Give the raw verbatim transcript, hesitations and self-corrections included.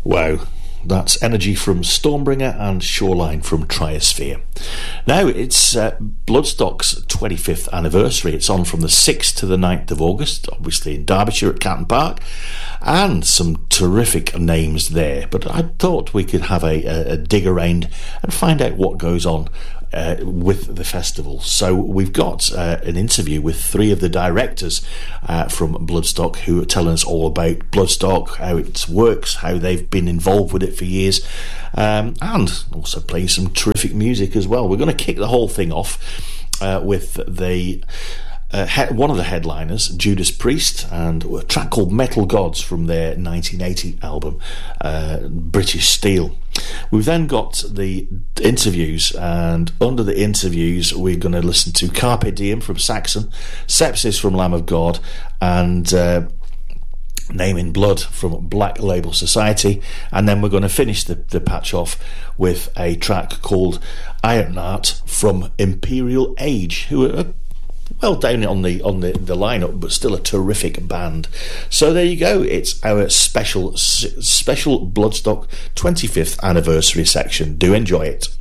Wow, that's Energy from Stormbringer and Shoreline from Triosphere. Now it's uh, Bloodstock's twenty-fifth anniversary. It's on from the sixth to the ninth of August, obviously in Derbyshire at Catton Park, and some terrific names there. But I thought we could have a, a, a dig around and find out what goes on Uh, with the festival. So we've got uh, an interview with three of the directors uh, from Bloodstock who are telling us all about Bloodstock, how it works, how they've been involved with it for years, um, and also playing some terrific music as well. We're going to kick the whole thing off uh, with the Uh, he- one of the headliners, Judas Priest, and a track called Metal Gods from their nineteen eighty album, uh, British Steel. We've then got the interviews, and under the interviews we're going to listen to Carpe Diem from Saxon, Sepsis from Lamb of God, and uh, Name in Blood from Black Label Society, and then we're going to finish the, the patch off with a track called Ironheart from Imperial Age, who are well down on the on the, the lineup, but still a terrific band. So there you go. It's our special special Bloodstock twenty-fifth anniversary section. Do enjoy it.